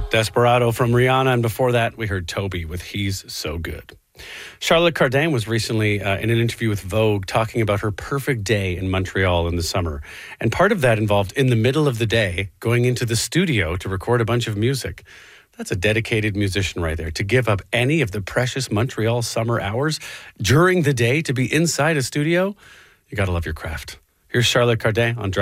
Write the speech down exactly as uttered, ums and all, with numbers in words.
Desperado from Rihanna, and before that, we heard Toby with He's So Good. Charlotte Cardin was recently uh, in an interview with Vogue talking about her perfect day in Montreal in the summer. And part of that involved, in the middle of the day, going into the studio to record a bunch of music. That's a dedicated musician right there, to give up any of the precious Montreal summer hours during the day to be inside a studio. You got to love your craft. Here's Charlotte Cardin on Drive.